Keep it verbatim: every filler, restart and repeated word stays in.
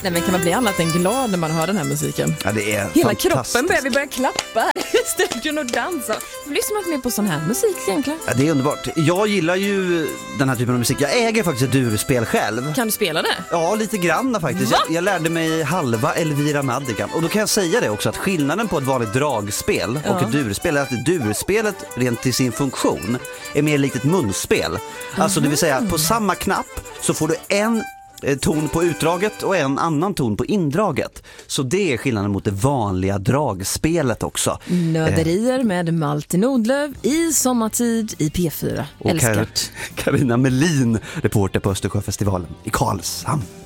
Nej, men kan man bli annat än glad när man hör den här musiken? Ja, det är hela kroppen börjar vi börja klappa här i studion och dansa. Lyssnar man mer på sån här musik egentligen? Ja, det är underbart. Jag gillar ju den här typen av musik. Jag äger faktiskt ett durspel själv. Kan du spela det? Ja, lite grann faktiskt. Jag, jag lärde mig halva Elvira Madigan. Och då kan jag säga det också, att skillnaden på ett vanligt dragspel ja. och ett durspel är att durspelet rent till sin funktion är mer likt ett munspel. Alltså det vill säga, på samma knapp så får du en ton på utdraget och en annan ton på indraget. Så det är skillnaden mot det vanliga dragspelet också. Nöderier med Malte Nordlöf i sommartid i P fyra. Och Carina Melin, reporter på Östersjöfestivalen i Karlshamn.